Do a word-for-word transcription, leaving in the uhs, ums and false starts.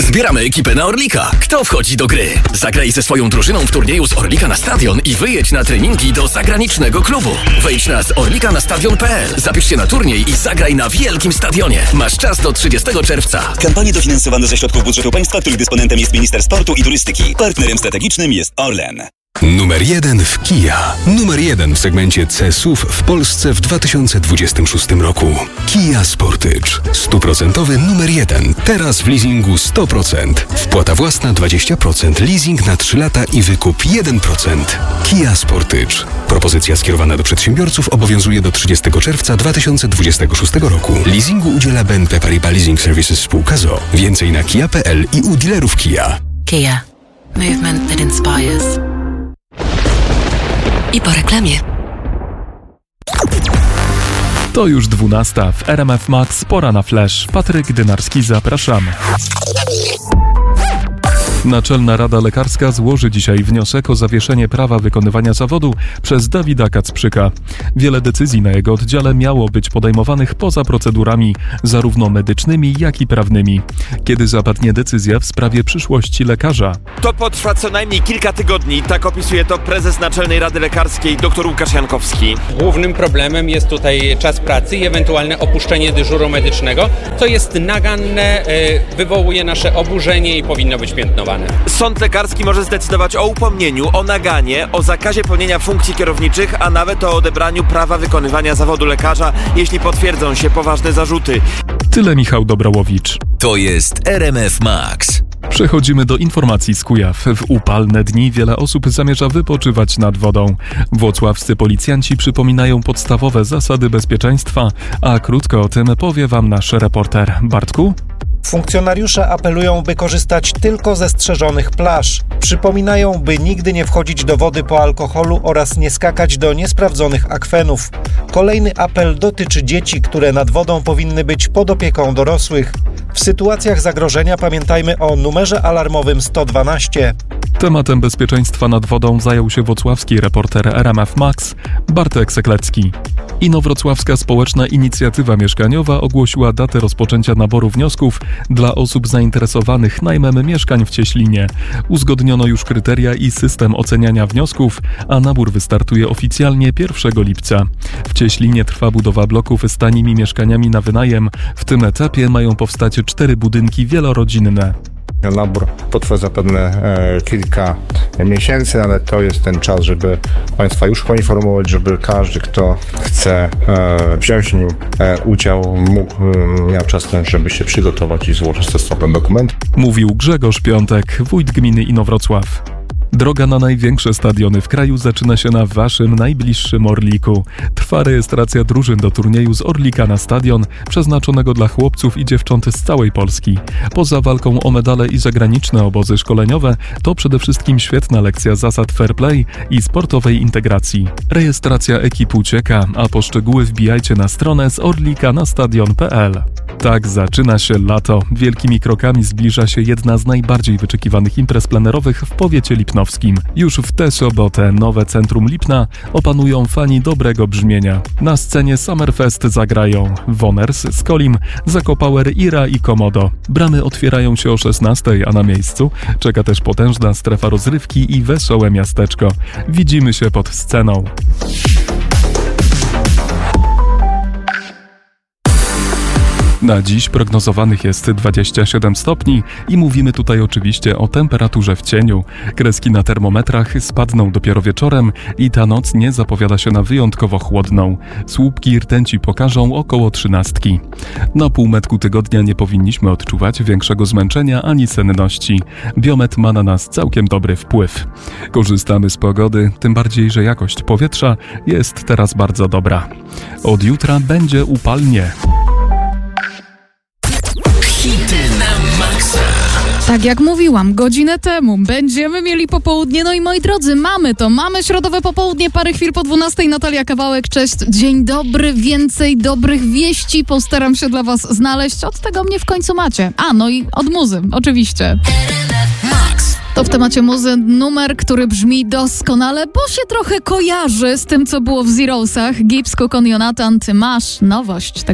Zbieramy ekipę na Orlika. Kto wchodzi do gry? Zagraj ze swoją drużyną w turnieju z Orlika na Stadion i wyjedź na treningi do zagranicznego klubu. Wejdź na z orlika na stadion kropka p l. Zapisz się na turniej i zagraj na wielkim stadionie. Masz czas do trzydziestego czerwca. Kampanie dofinansowane ze środków budżetu państwa, których dysponentem jest Minister Sportu i Turystyki. Partnerem strategicznym jest Orlen. Numer jeden w Kia. Numer jeden w segmencie C S U V w Polsce w dwa tysiące dwudziestym szóstym roku. Kia Sportage. Stuprocentowy numer jeden. Teraz w leasingu sto procent. Wpłata własna dwadzieścia procent. Leasing na trzy lata i wykup jeden procent. Kia Sportage. Propozycja skierowana do przedsiębiorców obowiązuje do trzydziestego czerwca dwa tysiące dwudziestego szóstego roku. Leasingu udziela B N P Paribas Leasing Services spółka z o o. Więcej na kia kropka p l i u dealerów Kia. Kia. Movement that inspires. I po reklamie. To już dwunasta w R M F Max, pora na flash. Patryk Dynarski, zapraszamy. Naczelna Rada Lekarska złoży dzisiaj wniosek o zawieszenie prawa wykonywania zawodu przez Dawida Kacprzyka. Wiele decyzji na jego oddziale miało być podejmowanych poza procedurami, zarówno medycznymi, jak i prawnymi. Kiedy zapadnie decyzja w sprawie przyszłości lekarza? To potrwa co najmniej kilka tygodni, tak opisuje to prezes Naczelnej Rady Lekarskiej dr Łukasz Jankowski. Głównym problemem jest tutaj czas pracy i ewentualne opuszczenie dyżuru medycznego. To jest naganne, wywołuje nasze oburzenie i powinno być piętnowane. Sąd lekarski może zdecydować o upomnieniu, o naganie, o zakazie pełnienia funkcji kierowniczych, a nawet o odebraniu prawa wykonywania zawodu lekarza, jeśli potwierdzą się poważne zarzuty. Tyle Michał Dobrołowicz. To jest R M F Max. Przechodzimy do informacji z Kujaw. W upalne dni wiele osób zamierza wypoczywać nad wodą. Włocławscy policjanci przypominają podstawowe zasady bezpieczeństwa, a krótko o tym powie wam nasz reporter. Bartku? Funkcjonariusze apelują, by korzystać tylko ze strzeżonych plaż. Przypominają, by nigdy nie wchodzić do wody po alkoholu oraz nie skakać do niesprawdzonych akwenów. Kolejny apel dotyczy dzieci, które nad wodą powinny być pod opieką dorosłych. W sytuacjach zagrożenia pamiętajmy o numerze alarmowym sto dwanaście. Tematem bezpieczeństwa nad wodą zajął się włocławski reporter R M F Max Bartek Seklecki. Inowrocławska Społeczna Inicjatywa Mieszkaniowa ogłosiła datę rozpoczęcia naboru wniosków dla osób zainteresowanych najmem mieszkań w Cieślinie. Uzgodniono już kryteria i system oceniania wniosków, a nabór wystartuje oficjalnie pierwszego lipca. W Cieślinie trwa budowa bloków z tanimi mieszkaniami na wynajem. W tym etapie mają powstać cztery budynki wielorodzinne. Nabór potrwa zapewne e, kilka miesięcy, ale to jest ten czas, żeby Państwa już poinformować, żeby każdy, kto chce e, wziąć w nim e, udział, mógł, e, miał czas ten, żeby się przygotować i złożyć stosowny dokument. Mówił Grzegorz Piątek, wójt gminy Inowrocław. Droga na największe stadiony w kraju zaczyna się na waszym najbliższym Orliku. Trwa rejestracja drużyn do turnieju z Orlika na Stadion, przeznaczonego dla chłopców i dziewcząt z całej Polski. Poza walką o medale i zagraniczne obozy szkoleniowe, to przede wszystkim świetna lekcja zasad fair play i sportowej integracji. Rejestracja ekip ucieka, a po szczegóły wbijajcie na stronę z orlika na stadion kropka p l. Tak zaczyna się lato. Wielkimi krokami zbliża się jedna z najbardziej wyczekiwanych imprez plenerowych w powiecie lipnowskim. Już w tę sobotę nowe centrum Lipna opanują fani dobrego brzmienia. Na scenie Summerfest zagrają Woners, Skolim, Zakopower, Ira i Komodo. Bramy otwierają się o szesnastej, a na miejscu czeka też potężna strefa rozrywki i wesołe miasteczko. Widzimy się pod sceną. Na dziś prognozowanych jest dwadzieścia siedem stopni i mówimy tutaj oczywiście o temperaturze w cieniu. Kreski na termometrach spadną dopiero wieczorem i ta noc nie zapowiada się na wyjątkowo chłodną. Słupki rtęci pokażą około trzynastki. Na półmetku tygodnia nie powinniśmy odczuwać większego zmęczenia ani senności. Biometr ma na nas całkiem dobry wpływ. Korzystamy z pogody, tym bardziej, że jakość powietrza jest teraz bardzo dobra. Od jutra będzie upalnie. Hity na maksa. Tak jak mówiłam godzinę temu, będziemy mieli popołudnie, no i moi drodzy, mamy to, mamy środowe popołudnie, parę chwil po dwunastej, Natalia Kawałek, cześć, dzień dobry, więcej dobrych wieści postaram się dla was znaleźć, od tego mnie w końcu macie, a no i od muzy, oczywiście. To w temacie muzy numer, który brzmi doskonale, bo się trochę kojarzy z tym, co było w Zerosach. Gibbs, Cook, Jonathan, ty masz nowość.